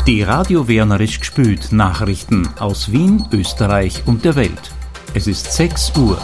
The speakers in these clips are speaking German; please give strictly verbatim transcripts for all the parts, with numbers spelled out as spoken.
Die Radio Wienerisch gspült Nachrichten aus Wien, Österreich und der Welt. Es ist sechs Uhr.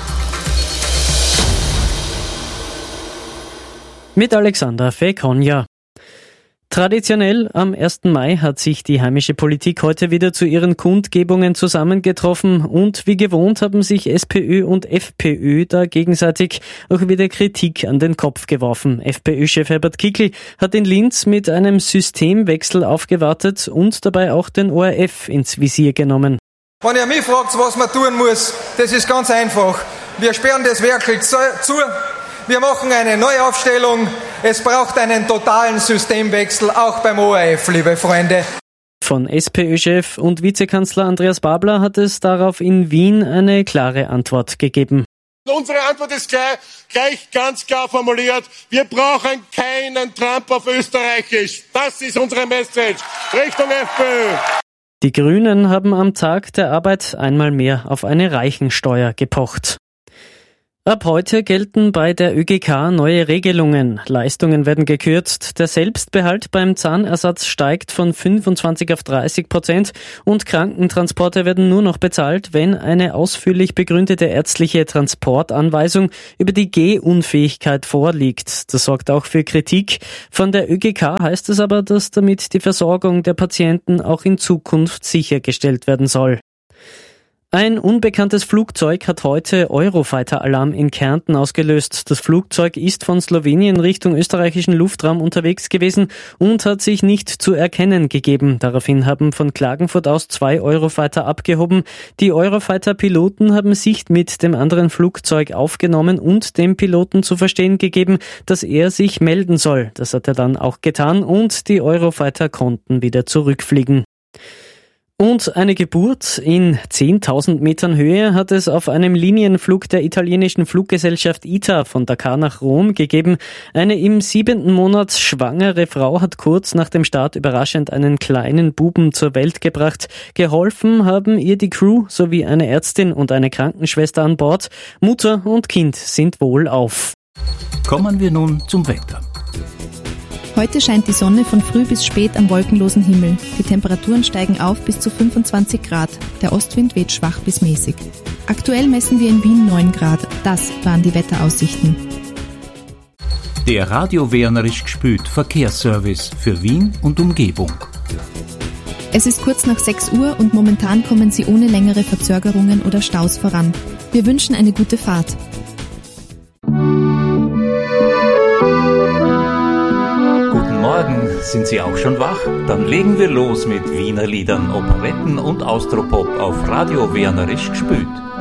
Mit Alexander Fekonja. Traditionell am ersten Mai hat sich die heimische Politik heute wieder zu ihren Kundgebungen zusammengetroffen und wie gewohnt haben sich SPÖ und FPÖ da gegenseitig auch wieder Kritik an den Kopf geworfen. FPÖ-Chef Herbert Kickl hat in Linz mit einem Systemwechsel aufgewartet und dabei auch den O R F ins Visier genommen. Wenn ihr mich fragt, was man tun muss, das ist ganz einfach. Wir sperren das Werkel zu. Wir machen eine Neuaufstellung. Es braucht einen totalen Systemwechsel, auch beim O R F, liebe Freunde. Von SPÖ-Chef und Vizekanzler Andreas Babler hat es darauf in Wien eine klare Antwort gegeben. Unsere Antwort ist gleich, gleich ganz klar formuliert. Wir brauchen keinen Trump auf Österreichisch. Das ist unsere Message Richtung FPÖ. Die Grünen haben am Tag der Arbeit einmal mehr auf eine Reichensteuer gepocht. Ab heute gelten bei der Ö G K neue Regelungen. Leistungen werden gekürzt, der Selbstbehalt beim Zahnersatz steigt von fünfundzwanzig auf dreißig Prozent und Krankentransporte werden nur noch bezahlt, wenn eine ausführlich begründete ärztliche Transportanweisung über die Gehunfähigkeit vorliegt. Das sorgt auch für Kritik. Von der Ö G K heißt es aber, dass damit die Versorgung der Patienten auch in Zukunft sichergestellt werden soll. Ein unbekanntes Flugzeug hat heute Eurofighter-Alarm in Kärnten ausgelöst. Das Flugzeug ist von Slowenien Richtung österreichischen Luftraum unterwegs gewesen und hat sich nicht zu erkennen gegeben. Daraufhin haben von Klagenfurt aus zwei Eurofighter abgehoben. Die Eurofighter-Piloten haben Sicht mit dem anderen Flugzeug aufgenommen und dem Piloten zu verstehen gegeben, dass er sich melden soll. Das hat er dann auch getan und die Eurofighter konnten wieder zurückfliegen. Und eine Geburt in zehntausend Metern Höhe hat es auf einem Linienflug der italienischen Fluggesellschaft I T A von Dakar nach Rom gegeben. Eine im siebenten Monat schwangere Frau hat kurz nach dem Start überraschend einen kleinen Buben zur Welt gebracht. Geholfen haben ihr die Crew sowie eine Ärztin und eine Krankenschwester an Bord. Mutter und Kind sind wohlauf. Kommen wir nun zum Wetter. Heute scheint die Sonne von früh bis spät am wolkenlosen Himmel. Die Temperaturen steigen auf bis zu fünfundzwanzig Grad. Der Ostwind weht schwach bis mäßig. Aktuell messen wir in Wien neun Grad. Das waren die Wetteraussichten. Der Radio Wienerisch gspült Verkehrsservice für Wien und Umgebung. Es ist kurz nach sechs Uhr und momentan kommen Sie ohne längere Verzögerungen oder Staus voran. Wir wünschen eine gute Fahrt. Morgen, sind Sie auch schon wach? Dann legen wir los mit Wiener Liedern, Operetten und Austropop auf Radio Wienerisch gspült.